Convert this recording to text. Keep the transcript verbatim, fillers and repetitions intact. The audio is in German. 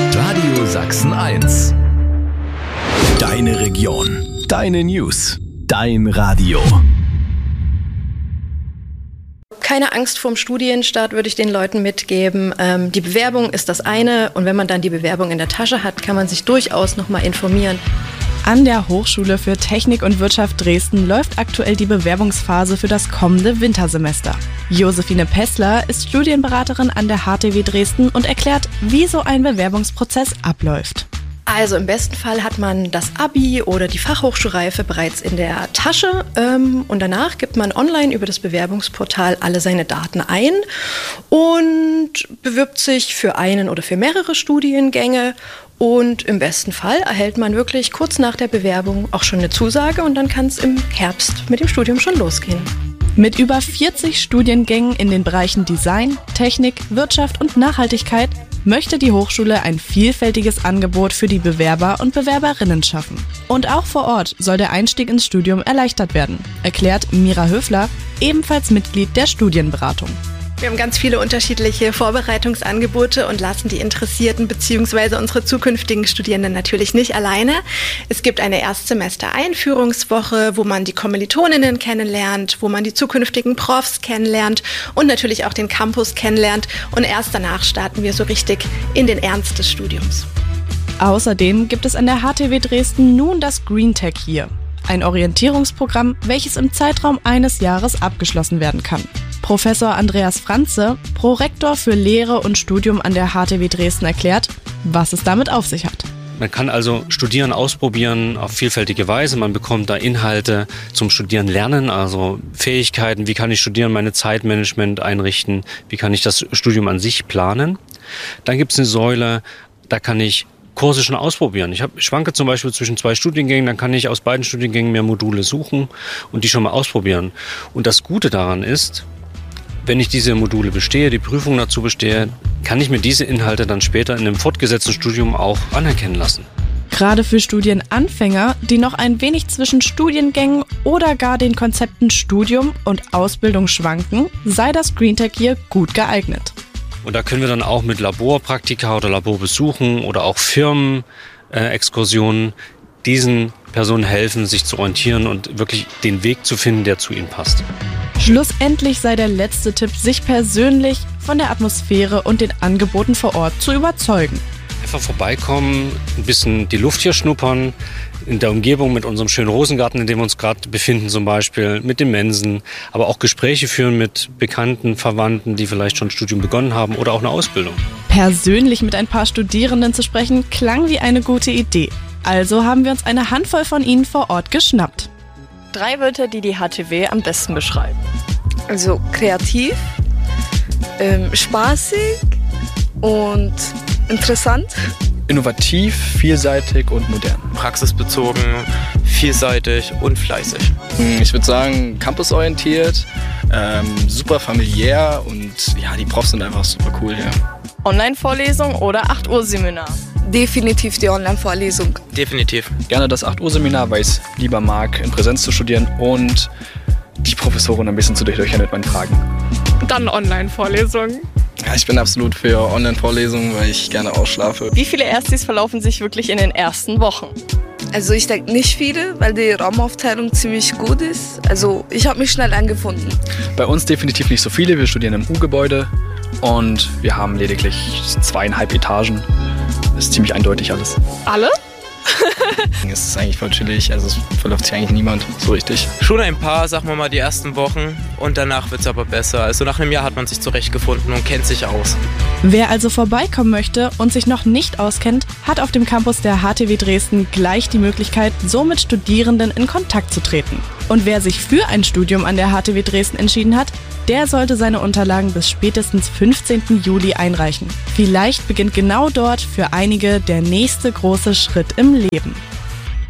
Radio Sachsen eins. Deine Region. Deine News. Dein Radio. Keine Angst vorm Studienstart würde ich den Leuten mitgeben. Ähm, die Bewerbung ist das eine und wenn man dann die Bewerbung in der Tasche hat, kann man sich durchaus noch mal informieren. An der Hochschule für Technik und Wirtschaft Dresden läuft aktuell die Bewerbungsphase für das kommende Wintersemester. Josephine Pessler ist Studienberaterin an der H T W Dresden und erklärt, wie so ein Bewerbungsprozess abläuft. Also im besten Fall hat man das Abi oder die Fachhochschulreife bereits in der Tasche ähm, und danach gibt man online über das Bewerbungsportal alle seine Daten ein und bewirbt sich für einen oder für mehrere Studiengänge. Und im besten Fall erhält man wirklich kurz nach der Bewerbung auch schon eine Zusage und dann kann es im Herbst mit dem Studium schon losgehen. Mit über vierzig Studiengängen in den Bereichen Design, Technik, Wirtschaft und Nachhaltigkeit möchte die Hochschule ein vielfältiges Angebot für die Bewerber und Bewerberinnen schaffen. Und auch vor Ort soll der Einstieg ins Studium erleichtert werden, erklärt Mira Höfler, ebenfalls Mitglied der Studienberatung. Wir haben ganz viele unterschiedliche Vorbereitungsangebote und lassen die Interessierten bzw. unsere zukünftigen Studierenden natürlich nicht alleine. Es gibt eine Erstsemester-Einführungswoche, wo man die Kommilitoninnen kennenlernt, wo man die zukünftigen Profs kennenlernt und natürlich auch den Campus kennenlernt. Und erst danach starten wir so richtig in den Ernst des Studiums. Außerdem gibt es an der H T W Dresden nun das Green Tech Year, ein Orientierungsprogramm, welches im Zeitraum eines Jahres abgeschlossen werden kann. Professor Andreas Franze, Prorektor für Lehre und Studium an der H T W Dresden, erklärt, was es damit auf sich hat. Man kann also Studieren ausprobieren auf vielfältige Weise. Man bekommt da Inhalte zum Studieren lernen, also Fähigkeiten, wie kann ich studieren, meine Zeitmanagement einrichten, wie kann ich das Studium an sich planen. Dann gibt es eine Säule, da kann ich Kurse schon ausprobieren. Ich hab, schwanke zum Beispiel zwischen zwei Studiengängen, dann kann ich aus beiden Studiengängen mehr Module suchen und die schon mal ausprobieren. Und das Gute daran ist, wenn ich diese Module bestehe, die Prüfung dazu bestehe, kann ich mir diese Inhalte dann später in einem fortgesetzten Studium auch anerkennen lassen. Gerade für Studienanfänger, die noch ein wenig zwischen Studiengängen oder gar den Konzepten Studium und Ausbildung schwanken, sei das Green Tech Year gut geeignet. Und da können wir dann auch mit Laborpraktika oder Laborbesuchen oder auch Firmenexkursionen diesen Personen helfen, sich zu orientieren und wirklich den Weg zu finden, der zu ihnen passt. Schlussendlich sei der letzte Tipp, sich persönlich von der Atmosphäre und den Angeboten vor Ort zu überzeugen. Einfach vorbeikommen, ein bisschen die Luft hier schnuppern, in der Umgebung mit unserem schönen Rosengarten, in dem wir uns gerade befinden zum Beispiel, mit den Mensen, aber auch Gespräche führen mit Bekannten, Verwandten, die vielleicht schon ein Studium begonnen haben oder auch eine Ausbildung. Persönlich mit ein paar Studierenden zu sprechen, klang wie eine gute Idee. Also haben wir uns eine Handvoll von ihnen vor Ort geschnappt. Drei Wörter, die die H T W am besten beschreiben. Also kreativ, ähm, spaßig und interessant. Innovativ, vielseitig und modern. Praxisbezogen, vielseitig und fleißig. Ich würde sagen, campusorientiert, ähm, super familiär und ja, die Profs sind einfach super cool hier. Online-Vorlesung oder acht Uhr Seminar? Definitiv die Online-Vorlesung. Definitiv. Gerne das acht Uhr Seminar, weil ich es lieber mag, in Präsenz zu studieren und die Professorin ein bisschen zu durchlöchern mit meinen Fragen. Dann Online-Vorlesung. Ja, ich bin absolut für Online-Vorlesungen, weil ich gerne ausschlafe. Wie viele Erstis verlaufen sich wirklich in den ersten Wochen? Also ich denke nicht viele, weil die Raumaufteilung ziemlich gut ist. Also ich habe mich schnell eingefunden. Bei uns definitiv nicht so viele. Wir studieren im U-Gebäude und wir haben lediglich zweieinhalb Etagen. Das ist ziemlich eindeutig alles. Alle? Es ist eigentlich voll chillig, also es verläuft sich eigentlich niemand so richtig. Schon ein paar, sagen wir mal, die ersten Wochen und danach wird es aber besser. Also nach einem Jahr hat man sich zurechtgefunden und kennt sich aus. Wer also vorbeikommen möchte und sich noch nicht auskennt, hat auf dem Campus der H T W Dresden gleich die Möglichkeit, so mit Studierenden in Kontakt zu treten. Und wer sich für ein Studium an der H T W Dresden entschieden hat, der sollte seine Unterlagen bis spätestens fünfzehnten Juli einreichen. Vielleicht beginnt genau dort für einige der nächste große Schritt im Leben.